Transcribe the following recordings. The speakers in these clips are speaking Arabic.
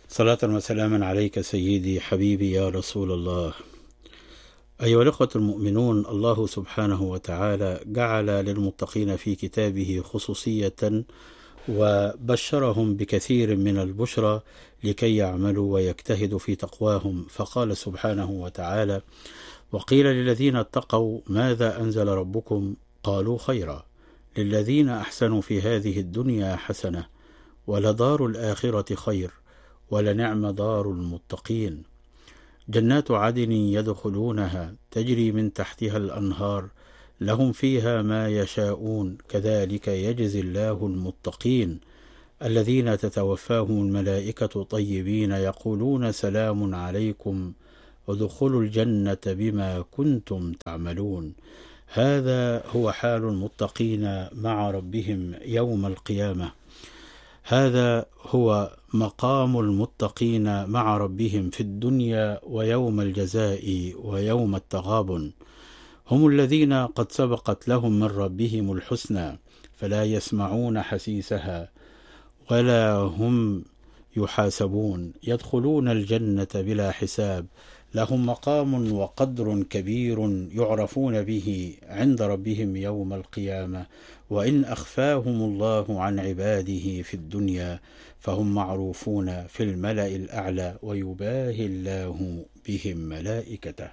صلاة وسلاما عليك سيدي حبيبي يا رسول الله. أيها الأخوة المؤمنون، الله سبحانه وتعالى جعل للمتقين في كتابه خصوصية وبشرهم بكثير من البشرى لكي يعملوا ويجتهدوا في تقواهم، فقال سبحانه وتعالى: وقيل للذين اتقوا ماذا أنزل ربكم قالوا خيرا للذين أحسنوا في هذه الدنيا حسنة ولدار الآخرة خير ولنعم دار المتقين، جنات عدن يدخلونها تجري من تحتها الأنهار لهم فيها ما يشاءون كذلك يجزي الله المتقين الذين تتوفاهم الملائكة طيبين يقولون سلام عليكم ادخلوا الجنة بما كنتم تعملون. هذا هو حال المتقين مع ربهم يوم القيامة، هذا هو مقام المتقين مع ربهم في الدنيا ويوم الجزاء ويوم التغابن. هم الذين قد سبقت لهم من ربهم الحسنى فلا يسمعون حسيسها ولا هم يحاسبون، يدخلون الجنة بلا حساب، لهم مقام وقدر كبير يعرفون به عند ربهم يوم القيامة، وإن أخفاهم الله عن عباده في الدنيا فهم معروفون في الملأ الأعلى ويباهي الله بهم ملائكته.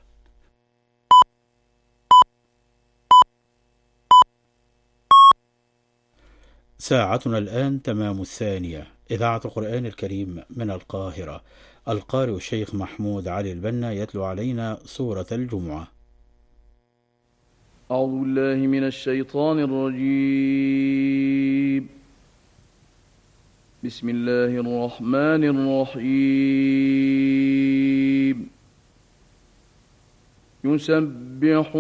ساعتنا الآن تمام 2، إذاعة القرآن الكريم من القاهرة. القارئ الشيخ محمود علي البنا يتلو علينا سورة الجمعة. أعوذ بالله من الشيطان الرجيم. بسم الله الرحمن الرحيم. يسبح